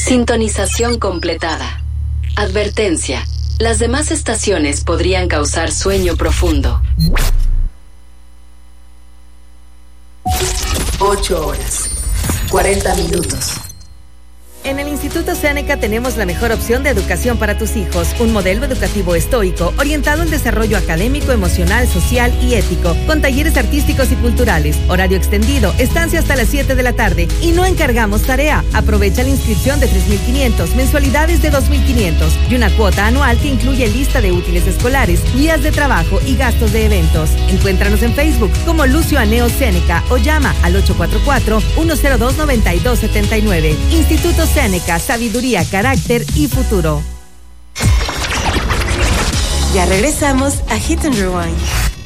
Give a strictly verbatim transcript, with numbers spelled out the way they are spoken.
Sintonización completada. Advertencia. Las demás estaciones podrían causar sueño profundo. Ocho horas. cuarenta minutos. En el Instituto Séneca tenemos la mejor opción de educación para tus hijos, un modelo educativo estoico orientado al desarrollo académico, emocional, social y ético, con talleres artísticos y culturales, horario extendido, estancia hasta las siete de la tarde y no encargamos tarea. Aprovecha la inscripción de tres mil quinientos, mensualidades de dos mil quinientos y una cuota anual que incluye lista de útiles escolares, guías de trabajo y gastos de eventos. Encuéntranos en Facebook como Lucio Aneo Séneca o llama al ocho cuatro cuatro, uno cero dos, nueve dos siete nueve. Instituto Séneca, sabiduría, carácter y futuro. Ya regresamos a Hit and Rewind.